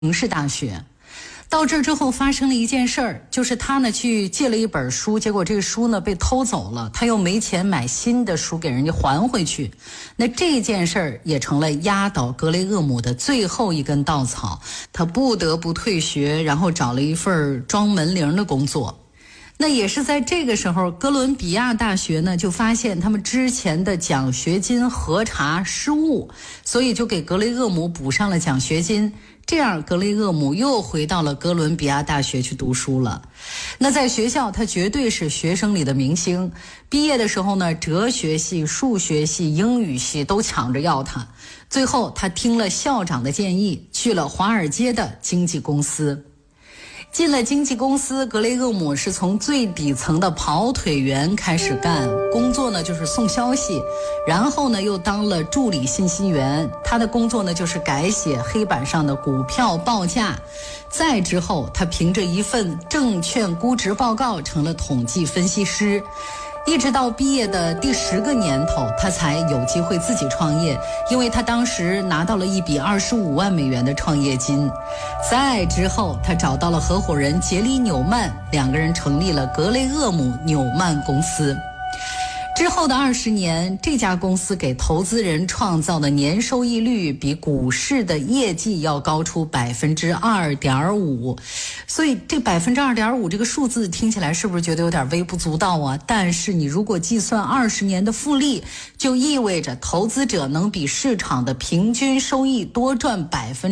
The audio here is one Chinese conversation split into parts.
城市大学。到这之后发生了一件事儿，就是他呢去借了一本书，结果这个书呢被偷走了，他又没钱买新的书给人家还回去。那这件事儿也成了压倒格雷厄姆的最后一根稻草，他不得不退学，然后找了一份装门铃的工作。那也是在这个时候，哥伦比亚大学呢就发现他们之前的奖学金核查失误，所以就给格雷厄姆补上了奖学金。这样格雷厄姆又回到了哥伦比亚大学去读书了。那在学校他绝对是学生里的明星，毕业的时候呢，哲学系、数学系、英语系都抢着要他。最后他听了校长的建议，去了华尔街的经纪公司。进了经纪公司，格雷厄姆是从最底层的跑腿员开始干，工作呢就是送消息，然后呢又当了助理信息员，他的工作呢就是改写黑板上的股票报价。再之后他凭着一份证券估值报告成了统计分析师，一直到毕业的第10个年头，他才有机会自己创业，因为他当时拿到了一笔25万美元的创业金。再之后他找到了合伙人杰里纽曼，两个人成立了格雷厄姆纽曼公司。之后的20年，这家公司给投资人创造的年收益率比股市的业绩要高出 2.5%， 所以这 2.5% 这个数字听起来是不是觉得有点微不足道啊？但是你如果计算20年的复利，就意味着投资者能比市场的平均收益多赚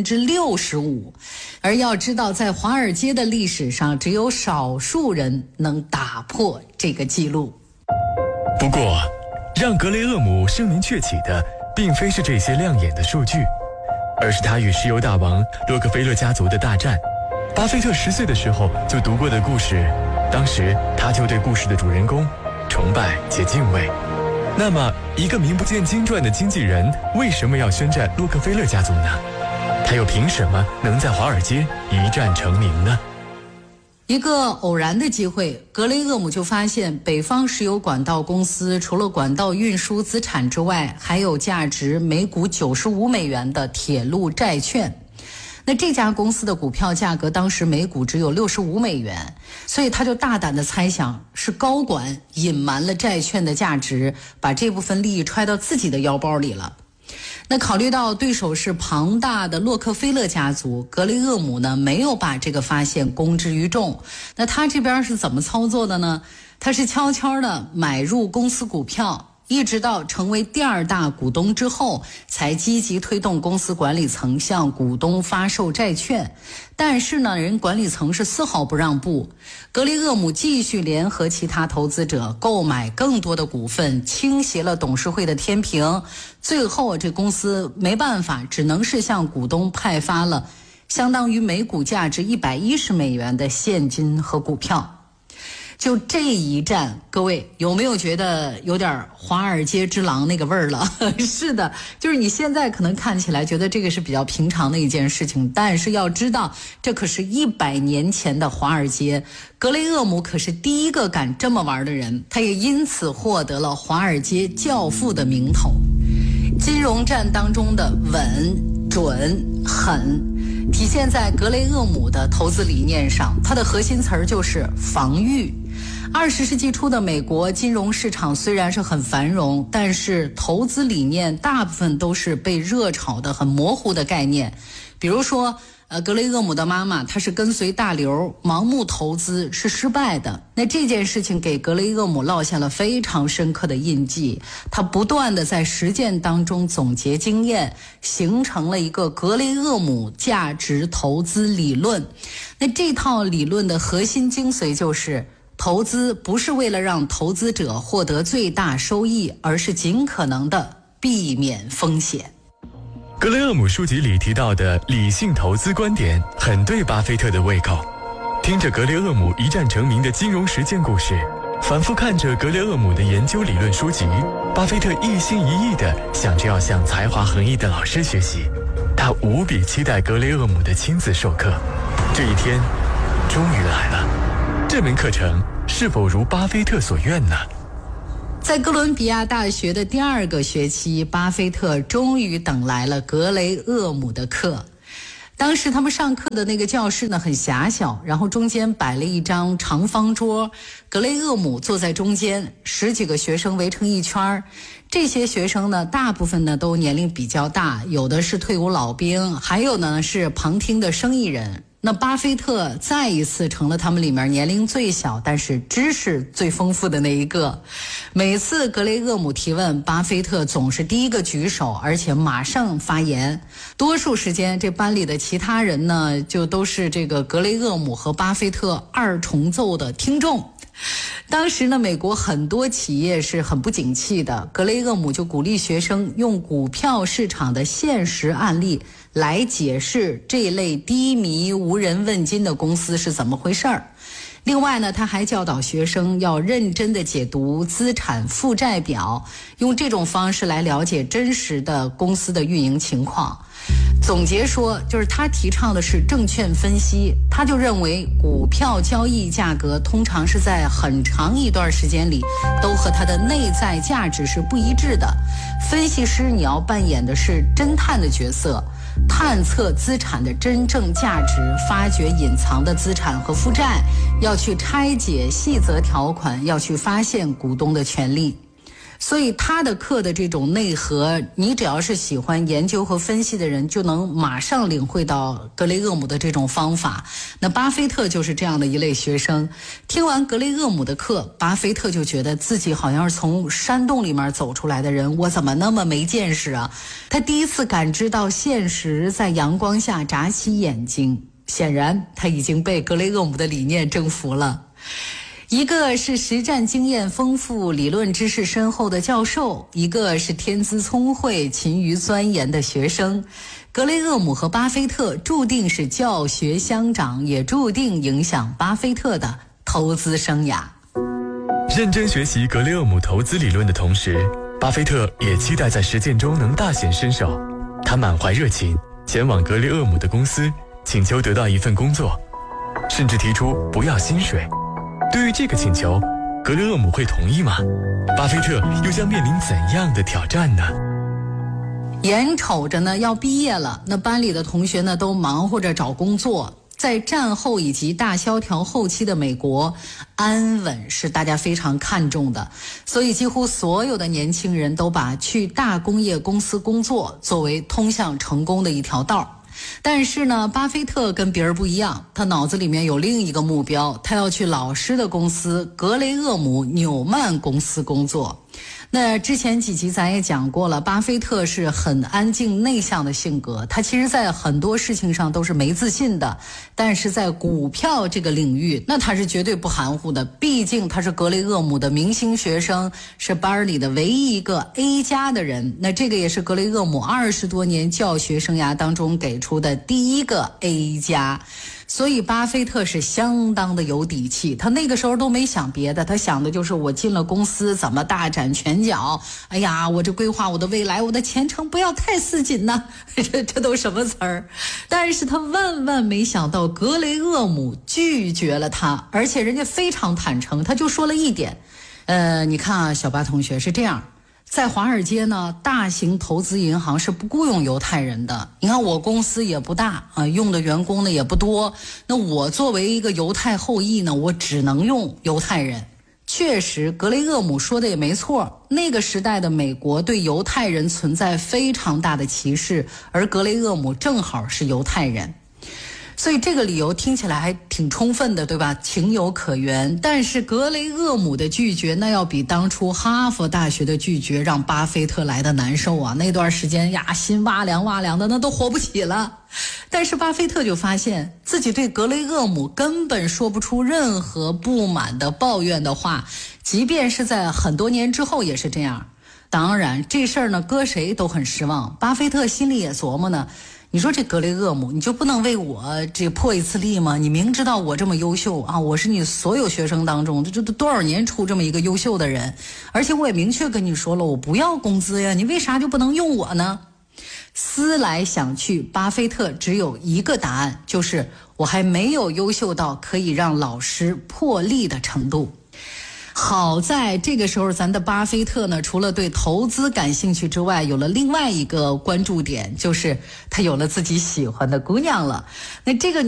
65%。 而要知道，在华尔街的历史上，只有少数人能打破这个记录。 不过，让格雷厄姆声名鹊起的并非是这些亮眼的数据，而是他与石油大王洛克菲勒家族的大战。巴菲特10岁的时候就读过的故事，当时他就对故事的主人公崇拜且敬畏。那么，一个名不见经传的经纪人为什么要宣战洛克菲勒家族呢？他又凭什么能在华尔街一战成名呢？ 一个偶然的机会，格雷厄姆就发现北方石油管道公司除了管道运输资产之外，还有价值每股95美元的铁路债券。那这家公司的股票价格当时每股只有65美元，所以他就大胆地猜想是高管隐瞒了债券的价值，把这部分利益揣到自己的腰包里了。那考虑到对手是庞大的洛克菲勒家族，格雷厄姆呢没有把这个发现公之于众。那他这边是怎么操作的呢？他是悄悄地买入公司股票，一直到成为第2大股东之后，才积极推动公司管理层向股东发售债券。但是呢，人管理层是丝毫不让步，格雷厄姆继续联合其他投资者购买更多的股份，倾斜了董事会的天平。最后这公司没办法，只能是向股东派发了相当于每股价值110美元的现金和股票。就这一战，各位有没有觉得有点华尔街之狼那个味儿了？是的，就是你现在可能看起来觉得这个是比较平常的一件事情，但是要知道这可是100年前的华尔街，格雷厄姆可是第一个敢这么玩的人，他也因此获得了华尔街教父的名头。金融战当中的稳、准、狠体现在格雷厄姆的投资理念上，它的核心词儿就是防御。20世纪初的美国金融市场虽然是很繁荣，但是投资理念大部分都是被热炒的很模糊的概念。比如说格雷厄姆的妈妈她是跟随大流，盲目投资是失败的。那这件事情给格雷厄姆烙下了非常深刻的印记，他不断的在实践当中总结经验，形成了一个格雷厄姆价值投资理论。那这套理论的核心精髓就是投资不是为了让投资者获得最大收益，而是尽可能的避免风险。 格雷厄姆书籍里提到的理性投资观点很对巴菲特的胃口。听着格雷厄姆一战成名的金融实践故事，反复看着格雷厄姆的研究理论书籍，巴菲特一心一意地想着要向才华横溢的老师学习。他无比期待格雷厄姆的亲自授课，这一天终于来了。这门课程是否如巴菲特所愿呢？ 在哥伦比亚大学的第2个学期，巴菲特终于等来了格雷厄姆的课。 当时他们上课的那个教室呢很狭小，然后中间摆了一张长方桌，格雷厄姆坐在中间，10几个学生围成一圈。这些学生呢大部分呢都年龄比较大，有的是退伍老兵，还有呢是旁听的生意人。那巴菲特再一次成了他们里面年龄最小但是知识最丰富的那一个。每次格雷厄姆提问，巴菲特总是第一个举手，而且马上发言。多数时间这班里的其他人呢就都是这个格雷厄姆和巴菲特二重奏的听众。当时呢美国很多企业是很不景气的，格雷厄姆就鼓励学生用股票市场的现实案例来解释这类低迷无人问津的公司是怎么回事儿。另外呢，他还教导学生要认真地解读资产负债表，用这种方式来了解真实的公司的运营情况。总结说，就是他提倡的是证券分析，他就认为股票交易价格通常是在很长一段时间里都和它的内在价值是不一致的。分析师你要扮演的是侦探的角色，探测资产的真正价值，发掘隐藏的资产和负债，要去拆解细则条款，要去发现股东的权利。所以他的课的这种内核，你只要是喜欢研究和分析的人，就能马上领会到格雷厄姆的这种方法。那巴菲特就是这样的一类学生。听完格雷厄姆的课，巴菲特就觉得自己好像是从山洞里面走出来的人，我怎么那么没见识啊？他第一次感知到现实在阳光下眨起眼睛。显然他已经被格雷厄姆的理念征服了。一个是实战经验丰富、理论知识深厚的教授，一个是天资聪慧、勤于钻研的学生。格雷厄姆和巴菲特注定是教学相长，也注定影响巴菲特的投资生涯。 认真学习格雷厄姆投资理论的同时，巴菲特也期待在实践中能大显身手。他满怀热情，前往格雷厄姆的公司，请求得到一份工作，甚至提出不要薪水。对于这个请求，格雷厄姆会同意吗？巴菲特又将面临怎样的挑战呢？ 眼瞅着呢要毕业了，那班里的同学呢都忙活着找工作。在战后以及大萧条后期的美国，安稳是大家非常看重的，所以几乎所有的年轻人都把去大工业公司工作作为通向成功的一条道。但是呢，巴菲特跟别人不一样，他脑子里面有另一个目标，他要去老师的公司格雷厄姆纽曼公司工作。那之前几集咱也讲过了，巴菲特是很安静内向的性格，他其实在很多事情上都是没自信的，但是在股票这个领域，那他是绝对不含糊的，毕竟他是格雷厄姆的明星学生，是班里的唯一一个 A 加的人，那这个也是格雷厄姆20多年教学生涯当中给出的第一个 A 加。所以巴菲特是相当的有底气，他那个时候都没想别的，他想的就是我进了公司怎么大展拳脚，哎呀，我这规划我的未来，我的前程不要太似锦呐，这都什么词儿？但是他万万没想到格雷厄姆拒绝了他，而且人家非常坦诚，他就说了一点，你看啊，小巴同学是这样，在华尔街呢，大型投资银行是不雇佣犹太人的。你看我公司也不大啊，用的员工呢也不多。那我作为一个犹太后裔呢，我只能用犹太人。确实，格雷厄姆说的也没错，那个时代的美国对犹太人存在非常大的歧视，而格雷厄姆正好是犹太人。所以这个理由听起来还挺充分的，对吧？情有可原。但是格雷厄姆的拒绝，那要比当初哈佛大学的拒绝让巴菲特来的难受啊！那段时间呀，心哇凉哇凉的，那都活不起了。但是巴菲特就发现自己对格雷厄姆根本说不出任何不满的抱怨的话，即便是在很多年之后也是这样。当然这事儿呢，搁谁都很失望。巴菲特心里也琢磨呢，你说这格雷厄姆，你就不能为我这破一次例吗？你明知道我这么优秀啊，我是你所有学生当中这多少年出这么一个优秀的人，而且我也明确跟你说了，我不要工资呀，你为啥就不能用我呢？思来想去，巴菲特只有一个答案，就是我还没有优秀到可以让老师破例的程度。 好在这个时候咱的巴菲特呢，除了对投资感兴趣之外，有了另外一个关注点，就是他有了自己喜欢的姑娘了。那这个